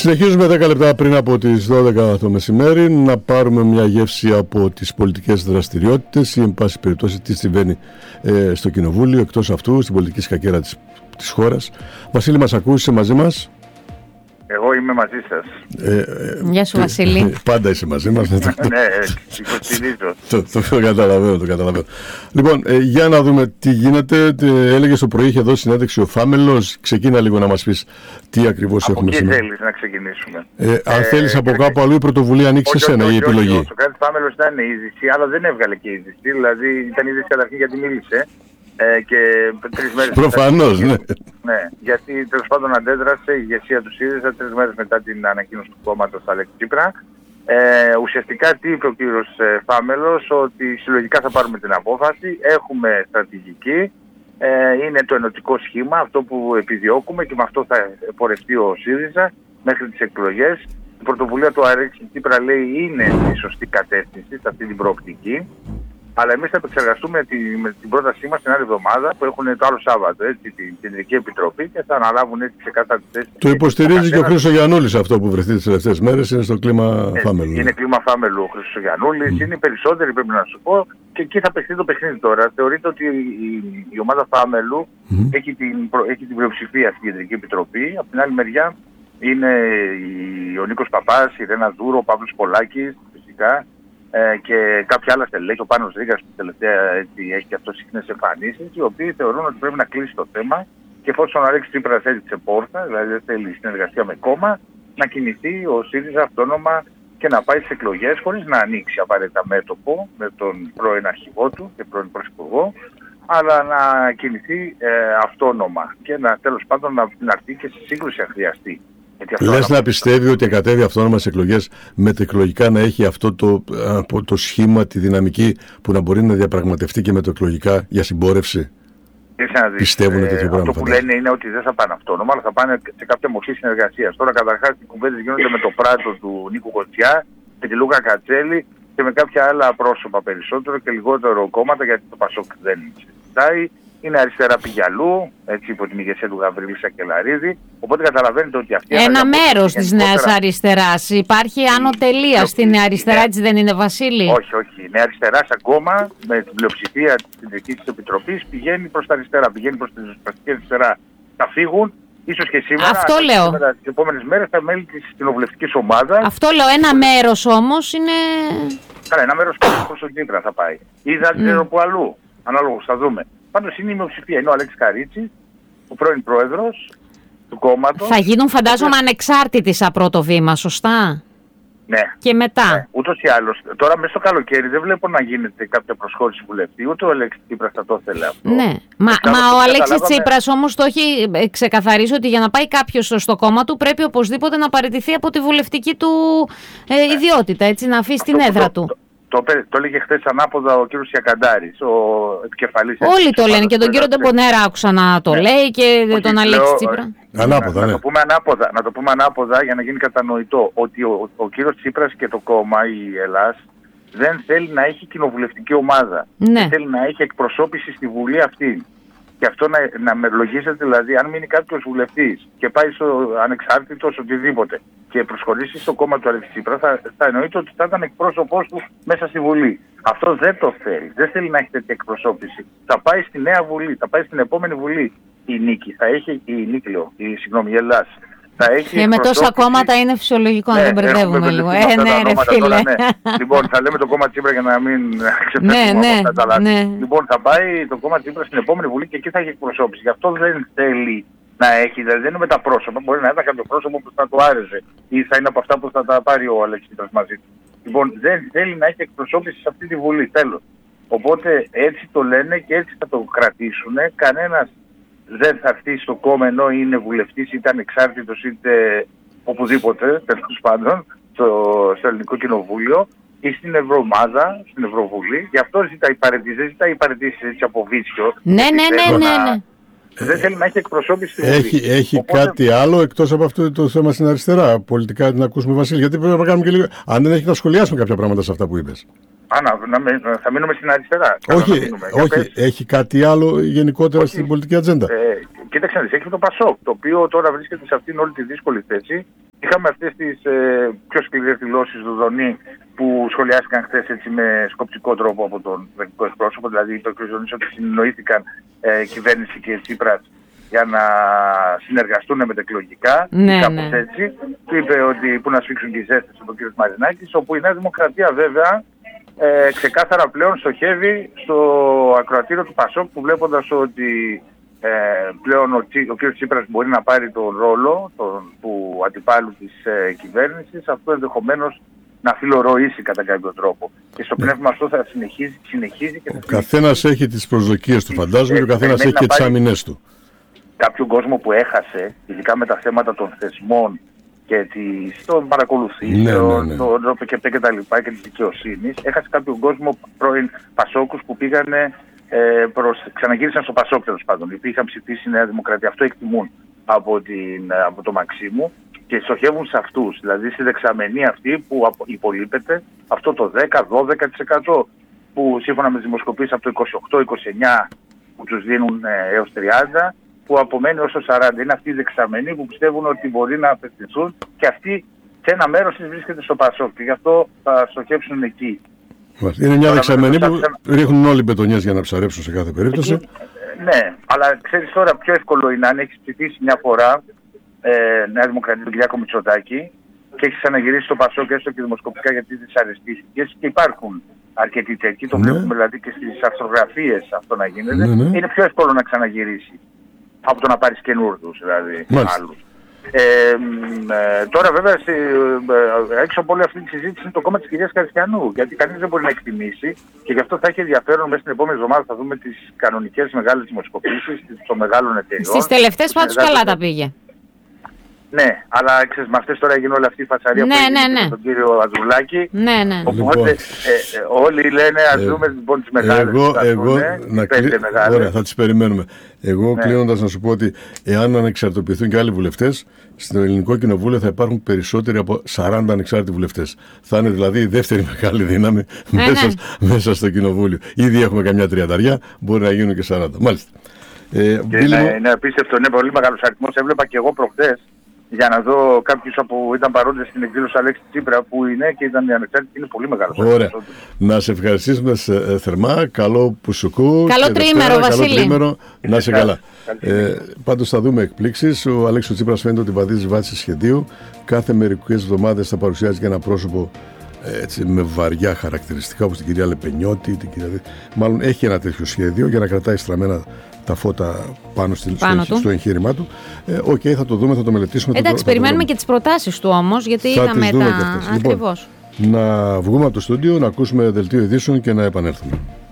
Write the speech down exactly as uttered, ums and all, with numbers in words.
Συνεχίζουμε δέκα λεπτά πριν από τις δώδεκα το μεσημέρι να πάρουμε μια γεύση από τις πολιτικές δραστηριότητες ή εν πάση περιπτώσει τι συμβαίνει ε, στο Κοινοβούλιο, εκτός αυτού στην πολιτική σκακέρα της, της χώρας. Βασίλη, μας ακούς, είσαι μαζί μας? Εγώ είμαι μαζί σας. Ε, ε, Γεια σου, Βασίλη. Πάντα είσαι μαζί μας. Ναι, υποστηρίζω. Το, το, το καταλαβαίνω, το καταλαβαίνω. Λοιπόν, ε, για να δούμε τι γίνεται. Έλεγες το πρωί, είχε δώσει συνέντευξη ο Φάμελος. Ξεκίνα λίγο να μας πεις τι ακριβώς από έχουμε σήμερα. σήμερα. Θέλεις να ξεκινήσουμε? Ε, αν ε, θέλεις από ε, κάπου αλλού η πρωτοβουλία ανοίξει εσένα, η επιλογή. Ο Σοκράτης Φάμελος ήταν είδηση, αλλά δεν έβγαλε και είδηση. Δηλαδή ήταν είδηση καταρχήν γιατί μίλησε. Ε, και τρεις μέρες Προφανώς, μετά, ναι. ναι. Γιατί τέλος πάντων αντέδρασε η ηγεσία του ΣΥΡΙΖΑ τρεις μέρες μετά την ανακοίνωση του κόμματος Αλέξη Τσίπρα. Ε, ουσιαστικά τι είπε ο κύριος Φάμελος? Ότι συλλογικά θα πάρουμε την απόφαση, έχουμε στρατηγική, ε, είναι το ενωτικό σχήμα, αυτό που επιδιώκουμε και με αυτό θα πορευτεί ο ΣΥΡΙΖΑ μέχρι τις εκλογές. Η πρωτοβουλία του Αλέξη Τσίπρα, λέει, είναι η σωστή κατεύθυνση σε αυτή την προοπτική. Αλλά εμείς θα επεξεργαστούμε τη, με την πρότασή μας την άλλη εβδομάδα που έχουν το άλλο Σάββατο, έτσι, την Κεντρική Επιτροπή, και θα αναλάβουν έτσι ξεκάθαρη θέση. Το υποστηρίζει και ο Χρυσογιαννούλης αυτό που βρεθεί τις τελευταίες μέρες, είναι στο κλίμα ε, Φάμελου. Είναι κλίμα Φάμελου ο Χρυσογιαννούλης, mm. είναι περισσότεροι, πρέπει να σου πω, και εκεί θα παιχτεί το παιχνίδι τώρα. Θεωρείται ότι η, η ομάδα Φάμελου mm. έχει, την, έχει την πλειοψηφία στην Κεντρική Επιτροπή. Από την άλλη μεριά είναι η, ο Νίκος Παπάς, η Ρένα Δούρο, ο Παύλος Πολάκης, φυσικά. Ε, και κάποια άλλα στελέχη, ο Πάνος Ρήγας που τελευταία έτσι, έχει και αυτό συχνές εμφανίσεις, οι οποίοι θεωρούν ότι πρέπει να κλείσει το θέμα και εφόσον ο Αλέξης Τσίπρας έδειξε πόρτα, δηλαδή δεν θέλει συνεργασία με κόμμα, να κινηθεί ο ΣΥΡΙΖΑ αυτόνομα και να πάει στις εκλογές χωρίς να ανοίξει απαραίτητα μέτωπο με τον πρώην αρχηγό του και πρώην πρωθυπουργό, αλλά να κινηθεί ε, αυτόνομα και να, τέλος πάντων να, να έρθει και στη σύγκρουση αν χρειαστεί. Λες να πιστεύει ότι κατέβει αυτόνομα σε εκλογές μετεκλογικά, να έχει αυτό το, το σχήμα, τη δυναμική που να μπορεί να διαπραγματευτεί και μετεκλογικά για συμπόρευση? Πιστεύουν τέτοιο πράγμα? Αυτό που λένε είναι ότι δεν θα πάνε αυτόνομα, αλλά θα πάνε σε κάποια μορφή συνεργασίας. Τώρα καταρχάς οι κουβέντες γίνονται με το πράτο του Νίκου Κοτσιά, με τη Λούκα Κατσέλη και με κάποια άλλα πρόσωπα περισσότερο και λιγότερο κόμματα, γιατί το Πασόκ δεν συζητάει. Είναι αριστερά πηγιαλού, έτσι, υπό την ηγεσία του Γαβρίλη Σακελαρίδη. Οπότε καταλαβαίνετε ότι αυτή ένα μέρος της Νέας Αριστεράς. Υπάρχει άνω τελεία στην Νέα Αριστερά, έτσι δεν είναι, Βασίλη? Όχι, όχι. Η Νέα Αριστερά ακόμα με την πλειοψηφία της Κεντρικής Επιτροπής πηγαίνει προς τα αριστερά, πηγαίνει προς την ριζοσπαστική αριστερά. Θα φύγουν, ίσως και σήμερα. Αυτό λέω. Σήμερα, τις επόμενες μέρες τα μέλη της κοινοβουλευτικής ομάδας. Αυτό λέω. Ένα μέρος όμως είναι. Καλά, ένα μέρος προς τον Τσίπρα θα πάει. Ή δεν ξέρω που αλλού. Ανάλογος, θα δούμε. Πάντως είναι η μειοψηφία. Είναι ο Αλέξης Καρίτσης, ο πρώην πρόεδρος του κόμματος. Θα γίνουν, φαντάζομαι, ανεξάρτητοι σαν πρώτο βήμα, σωστά? Ναι. Και μετά. Ναι. Ούτως ή άλλως. Τώρα μέσα στο καλοκαίρι δεν βλέπω να γίνεται κάποια προσχώρηση βουλευτή. Ούτε ο Αλέξης Τσίπρας θα το θέλει αυτό. Ναι. Μα, μα ο Αλέξης καταλάβαμε... Τσίπρας όμως το έχει ξεκαθαρίσει ότι για να πάει κάποιος στο κόμμα του πρέπει οπωσδήποτε να παραιτηθεί από τη βουλευτική του ε, ναι. ιδιότητα. Έτσι, να αφήσει αυτό την έδρα το, του. Το, Το, το, το έλεγε χθες ανάποδα ο κύριος Ιακαντάρης, ο επικεφαλής. Όλοι το λένε και τον κύριο Ντεμπονέρα άκουσα να το ναι. λέει και όχι, τον Αλέξη Τσίπρα. Ανάποδα, να, ναι. να, το πούμε ανάποδα, να το πούμε ανάποδα για να γίνει κατανοητό ότι ο, ο, ο κύριος Τσίπρας και το κόμμα, η Ελλάς, δεν θέλει να έχει κοινοβουλευτική ομάδα. Ναι. Δεν θέλει να έχει εκπροσώπηση στη Βουλή αυτή. Και αυτό να, να μερολογίζεται, δηλαδή, αν μείνει κάποιος βουλευτής και πάει στο ανεξάρτητος οτιδήποτε και προσχωρήσει στο κόμμα του Αλέξη Τσίπρα, θα, θα εννοείται ότι θα ήταν εκπρόσωπός του μέσα στη Βουλή. Αυτό δεν το θέλει. Δεν θέλει να έχει τέτοια εκπροσώπηση. Θα πάει στη νέα Βουλή, θα πάει στην επόμενη Βουλή. Η Νίκη, θα έχει, η Νίκη, λέω, η, συγγνώμη, η Ελλάς. Και με τόσα κόμματα είναι φυσιολογικό, ναι, να δεν μπερδεύουμε λίγο. Ε, ναι, ρε φίλε. Τώρα, ναι. Λοιπόν, θα λέμε το κόμμα Τσίπρα για να μην ξεπεράσουμε ναι, από αυτά τα λάθη. Ναι. Λοιπόν, θα πάει το κόμμα Τσίπρα στην επόμενη Βουλή και εκεί θα έχει εκπροσώπηση. Γι' αυτό δεν θέλει να έχει, δηλαδή δεν είναι με τα πρόσωπα. Μπορεί να ήταν κάποιο πρόσωπο που θα το άρεσε ή θα είναι από αυτά που θα τα πάρει ο Αλέξης Τσίπρας μαζί του. Λοιπόν, δεν θέλει να έχει εκπροσώπηση σε αυτή τη Βουλή. Τέλος. Οπότε έτσι το λένε και έτσι θα το κρατήσουν. Κανένας δεν θα έρθει στο κόμμα ενώ είναι βουλευτής, είτε ανεξάρτητος είτε οπουδήποτε, τέλος πάντων, στο, στο Ελληνικό Κοινοβούλιο ή στην Ευρωομάδα, στην Ευρωβουλή. Γι' αυτό ζητάει παραιτήσεις, δεν ζητάει παραιτήσεις έτσι από βίτσιο. Ναι, ναι, ναι, ναι, ναι. Δεν θέλει να έχει εκπροσώπηση στη Βουλή. Έχει, έχει Οπότε... κάτι άλλο εκτός από αυτό το θέμα στην αριστερά, πολιτικά την ακούσουμε, Βασίλη, γιατί πρέπει να κάνουμε και λίγο. Αν δεν έχει να σχολιάσουμε κάποια πράγματα σε αυτά που είπες. Α, να, να, να, θα μείνουμε στην αριστερά. Όχι, όχι. Έχει κάτι άλλο γενικότερα όχι. στην πολιτική ατζέντα. Ε, κοίταξε να δεις, έχει το Πασόκ, το οποίο τώρα βρίσκεται σε αυτήν όλη τη δύσκολη θέση Είχαμε αυτές τις ε, πιο σκληρές δηλώσεις του Δονή που σχολιάστηκαν χθες έτσι με σκοπτικό τρόπο από τον κυβερνητικό εκπρόσωπο. Δηλαδή είπε ο κ. Δονής ότι συνεννοήθηκαν ε, κυβέρνηση και Τσίπρας για να συνεργαστούν μετεκλογικά, ναι, κάπως ναι. έτσι. Του είπε ότι που να σφίξουν και οι ζέστες από τον κ. Μαρινάκης, όπου η Νέα Δημοκρατία βέβαια ε, ξεκάθαρα πλέον στοχεύει στο ακροατήριο του Πασόκ, που βλέποντας ότι ε, πλέον ο, ο κ. Τσίπρας μπορεί να πάρει τον ρόλο τον, του αντιπάλου της ε, κυβέρνησης, αυτό ενδεχομένως να φιλορροήσει κατά κάποιο τρόπο. Και στο πνεύμα αυτό θα συνεχίζει, συνεχίζει και θα Ο καθένας έχει τις προσδοκίες του, φαντάζομαι, και ο καθένας έχει και τις άμυνες του. Κάποιον κόσμο που έχασε, ειδικά με τα θέματα των θεσμών και της, των παρακολουθήσεων, ναι, ναι, ναι. των και και τα λοιπά και της δικαιοσύνης, έχασε κάποιον κόσμο πρώην Πασόκους που πήγανε, ε, προς, ξαναγύρισαν στο Πασόκ τέλος πάντων, οι οποίοι είχαν ψηφίσει η Νέα Δημοκρατία. Αυτό εκτιμούν από, την, από το Μαξίμου και στοχεύουν σε αυτούς, δηλαδή στη δεξαμενή αυτή που υπολείπεται αυτό το δέκα με δώδεκα τοις εκατό που σύμφωνα με τις δημοσκοπήσεις από το είκοσι οκτώ είκοσι εννιά που τους δίνουν ε, έως τριάντα, που απομένει ως το σαράντα. Είναι αυτοί οι δεξαμενοί που πιστεύουν ότι μπορεί να απευθυνθούν και αυτοί σε ένα μέρος της βρίσκεται στο Πασόκ και γι' αυτό θα στοχεύσουν εκεί. Είναι μια δεξαμενή που ρίχνουν όλοι μπετονιές για να ψαρέψουν σε κάθε περίπτωση. Εκεί, ναι, αλλά ξέρεις τώρα πιο εύκολο είναι αν έχεις ψηφίσει μια φορά ε, Νέα Δημοκρατία του Κυριάκο Μητσοτάκη και έχεις ξαναγυρίσει στο Πασόκ έστω και δημοσκοπικά γιατί δυσαρεστήθηκες, και υπάρχουν αρκετοί τέτοιοι, το ναι. βλέπουμε δηλαδή και στις αρθρογραφίες αυτό να γίνεται, ναι, ναι. είναι πιο εύκολο να ξαναγυρίσει από το να πάρεις καινούργιους, δηλαδή άλλους. Ε, ε, τώρα βέβαια σε, ε, έξω από όλη αυτή τη συζήτηση είναι το κόμμα της κυρίας Καριστιανού, γιατί κανείς δεν μπορεί να εκτιμήσει και γι' αυτό θα έχει ενδιαφέρον μέσα στην επόμενη εβδομάδα θα δούμε τις κανονικές μεγάλες δημοσκοπήσεις των μεγάλων εταιριών. Στις τελευταίες πάντως καλά τα πήγε. Ναι, αλλά ξέρεις, με αυτές τώρα έγινε όλη αυτή η φασαρία ναι, που ναι, έγινε ναι. με τον κύριο Ανδρουλάκη. Ναι, ναι. Οπότε λοιπόν, ε, ε, όλοι λένε ας δούμε λοιπόν τις μεγάλες. Εγώ, εγώ να κλει... Ωραία, θα τις περιμένουμε. Εγώ ναι. κλείνοντας να σου πω ότι εάν ανεξαρτοποιηθούν και άλλοι βουλευτές, στο Ελληνικό Κοινοβούλιο θα υπάρχουν περισσότεροι από σαράντα ανεξάρτητοι βουλευτές. Θα είναι δηλαδή η δεύτερη μεγάλη δύναμη ναι, μέσα, ναι. μέσα στο Κοινοβούλιο. Ήδη έχουμε καμιά τριανταριά, μπορεί να γίνουν και σαράντα. Μάλιστα. Ε, και είναι, μου... είναι απίστευτο, είναι πολύ μεγάλος αριθμός. Έβλεπα και εγώ προχθές για να δω κάποιους που ήταν παρόντες στην εκδήλωση Αλέξη Τσίπρα που είναι και ήταν ανεξάρτητοι, είναι πολύ μεγάλος. Ωραία. Να σε ευχαριστήσουμε ε, θερμά. Καλό πουσουκού. Καλό τρίμερο, Βασίλη. Καλό τρίμερο. Να είσαι καλά. Ε, πάντως θα δούμε εκπλήξεις. Ο Αλέξης Τσίπρας φαίνεται ότι βαδίζει βάση σχεδίου. Κάθε μερικές εβδομάδες θα παρουσιάζει και ένα πρόσωπο έτσι, με βαριά χαρακτηριστικά, όπως την κυρία Λεπενιώτη. Την κυρία... Μάλλον έχει ένα τέτοιο σχέδιο για να κρατάει στραμμένα τα φώτα πάνω, στη, πάνω στο, στο εγχείρημά του. Οκ, ε, okay, θα το δούμε, θα το μελετήσουμε. Εντάξει, το, περιμένουμε το και τις προτάσεις του όμως, γιατί θα είδαμε τα... Ακριβώς. Λοιπόν, να βγούμε από το στούντιο, να ακούσουμε δελτίο ειδήσεων και να επανέλθουμε.